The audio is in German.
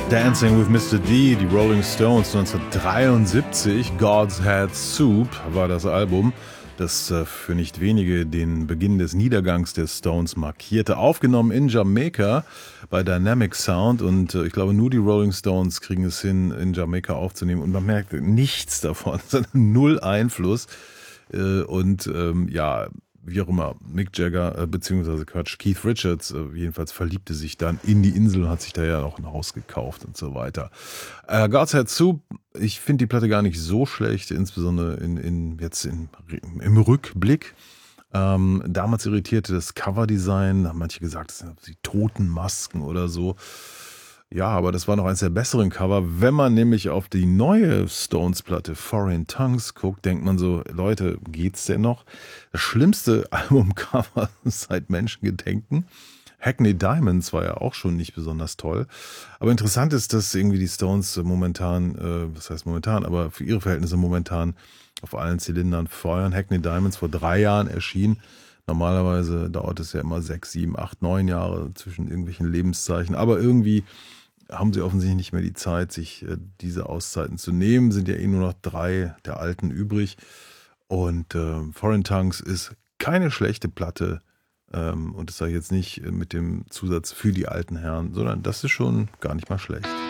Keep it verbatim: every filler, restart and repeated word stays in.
Dancing with Mister D, die Rolling Stones neunzehnhundertdreiundsiebzig, God's Head Soup war das Album, das äh, für nicht wenige den Beginn des Niedergangs der Stones markierte. Aufgenommen in Jamaika bei Dynamic Sound und äh, ich glaube nur die Rolling Stones kriegen es hin, in Jamaika aufzunehmen und man merkt nichts davon, sondern null Einfluss äh, und ähm, ja, wie auch immer, Mick Jagger, äh, beziehungsweise Quatsch, Keith Richards, äh, jedenfalls verliebte sich dann in die Insel und hat sich da ja auch ein Haus gekauft und so weiter. Äh, God's Head Soup, ich finde die Platte gar nicht so schlecht, insbesondere in, in, jetzt in, im Rückblick. Ähm, damals irritierte das Coverdesign, haben manche gesagt, das sind die Totenmasken oder so. Ja, aber das war noch eines der besseren Cover. Wenn man nämlich auf die neue Stones-Platte Foreign Tongues guckt, denkt man so, Leute, geht's denn noch? Das schlimmste Albumcover seit Menschengedenken. Hackney Diamonds war ja auch schon nicht besonders toll. Aber interessant ist, dass irgendwie die Stones momentan, äh, was heißt momentan, aber für ihre Verhältnisse momentan auf allen Zylindern feuern. Hackney Diamonds vor drei Jahren erschien. Normalerweise dauert es ja immer sechs, sieben, acht, neun Jahre zwischen irgendwelchen Lebenszeichen. Aber irgendwie haben sie offensichtlich nicht mehr die Zeit, sich äh, diese Auszeiten zu nehmen. Sind ja eh nur noch drei der alten übrig. Und äh, Foreign Tongues ist keine schlechte Platte. Ähm, und das sage ich jetzt nicht mit dem Zusatz für die alten Herren, sondern das ist schon gar nicht mal schlecht.